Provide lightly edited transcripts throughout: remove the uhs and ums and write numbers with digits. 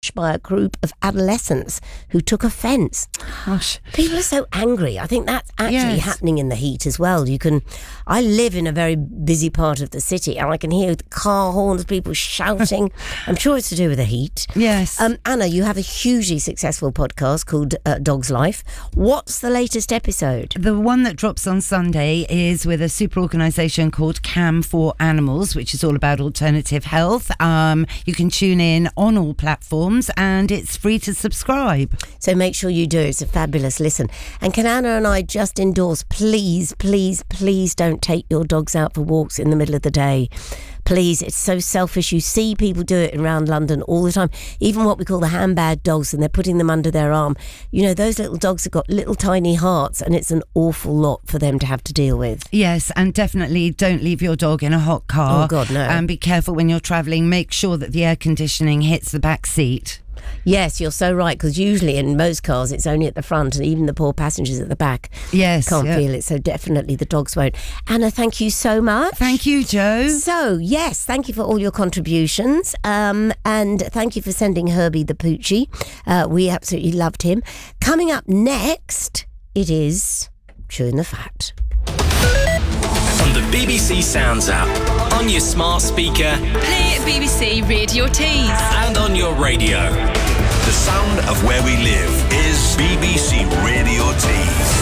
smashed by a group of adolescents who took offence. Gosh. People are so angry. I think that's actually happening in the heat as well. I live in a very busy part of the city, and I can hear the car horns, people shouting. I'm sure it's to do with the heat. Yes. Anna, you have a hugely successful podcast called Dog's Life. What's the latest episode? The one that drops on Sunday is with a super organisation called Cam for Animals, which is all about alternative health. You can tune in on all platforms, and it's free to subscribe. So make sure you do. It's a fabulous listen. And can Anna and I just endorse, please, please, please don't take your dogs out for walks in the middle of the day. Please, it's so selfish. You see people do it around London all the time. Even what we call the handbag dogs, and they're putting them under their arm. You know, those little dogs have got little tiny hearts, and it's an awful lot for them to have to deal with. Yes, and definitely don't leave your dog in a hot car. Oh, God, no. And be careful when you're travelling. Make sure that the air conditioning hits the back seat. Yes, you're so right, because usually in most cars it's only at the front, and even the poor passengers at the back can't feel it, so definitely the dogs won't. Anna, thank you so much. Thank you, Jo. So, yes, thank you for all your contributions, and thank you for sending Herbie the Poochie. We absolutely loved him. Coming up next, it is Chewing the Fat. On the BBC Sounds app, on your smart speaker, play BBC Radio Tees, and on your radio. The sound of where we live is BBC Radio Tees.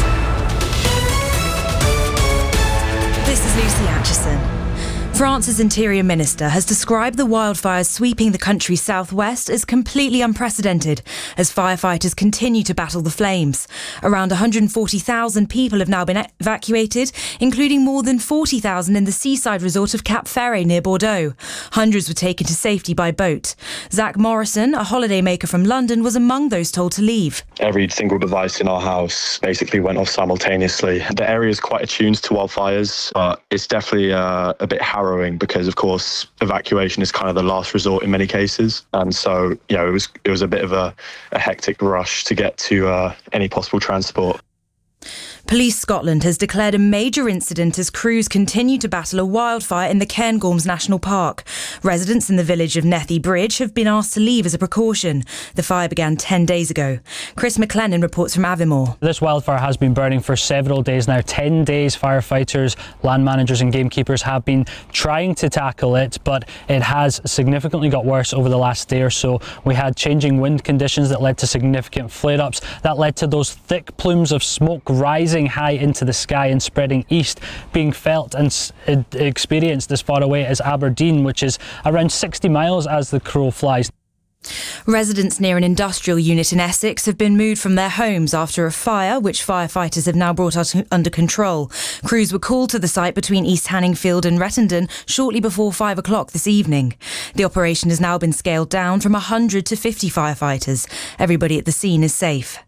This is Lucy Atchison. France's Interior Minister has described the wildfires sweeping the country's southwest as completely unprecedented as firefighters continue to battle the flames. Around 140,000 people have now been evacuated, including more than 40,000 in the seaside resort of Cap Ferret near Bordeaux. Hundreds were taken to safety by boat. Zach Morrison, a holidaymaker from London, was among those told to leave. Every single device in our house basically went off simultaneously. The area is quite attuned to wildfires, but it's definitely a bit harrowing because, of course, evacuation is kind of the last resort in many cases. And so, it was a bit of a hectic rush to get to any possible transport. Police Scotland has declared a major incident as crews continue to battle a wildfire in the Cairngorms National Park. Residents in the village of Nethy Bridge have been asked to leave as a precaution. The fire began 10 days ago. Chris McLennan reports from Aviemore. This wildfire has been burning for several days now. 10 days firefighters, land managers and gamekeepers have been trying to tackle it, but it has significantly got worse over the last day or so. We had changing wind conditions that led to significant flare-ups. That led to those thick plumes of smoke rising high into the sky and spreading east, being felt and experienced as far away as Aberdeen, which is around 60 miles as the crow flies. Residents near an industrial unit in Essex have been moved from their homes after a fire, which firefighters have now brought under control. Crews were called to the site between East Hanningfield and Rettendon shortly before 5 o'clock this evening. The operation has now been scaled down from 100 to 50 firefighters. Everybody at the scene is safe.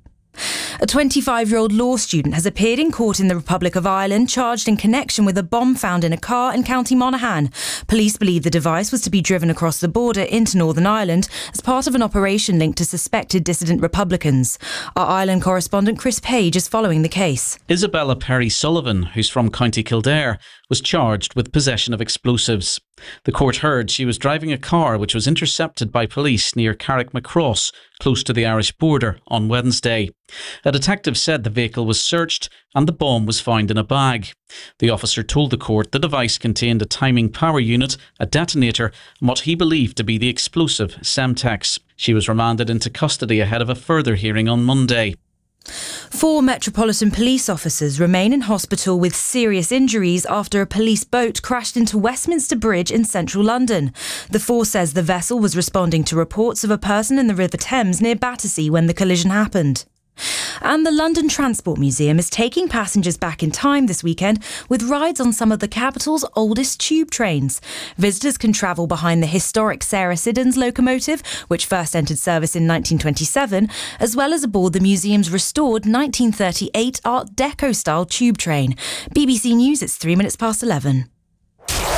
A 25-year-old law student has appeared in court in the Republic of Ireland charged in connection with a bomb found in a car in County Monaghan. Police believe the device was to be driven across the border into Northern Ireland as part of an operation linked to suspected dissident Republicans. Our Ireland correspondent Chris Page is following the case. Isabella Perry Sullivan, who's from County Kildare, was charged with possession of explosives. The court heard she was driving a car which was intercepted by police near Carrickmacross, close to the Irish border, on Wednesday. A detective said the vehicle was searched and the bomb was found in a bag. The officer told the court the device contained a timing power unit, a detonator, and what he believed to be the explosive Semtex. She was remanded into custody ahead of a further hearing on Monday. 4 Metropolitan Police officers remain in hospital with serious injuries after a police boat crashed into Westminster Bridge in central London. The force says the vessel was responding to reports of a person in the River Thames near Battersea when the collision happened. And the London Transport Museum is taking passengers back in time this weekend with rides on some of the capital's oldest tube trains. Visitors can travel behind the historic Sarah Siddons locomotive, which first entered service in 1927, as well as aboard the museum's restored 1938 Art Deco-style tube train. BBC News, it's 3 minutes past 11.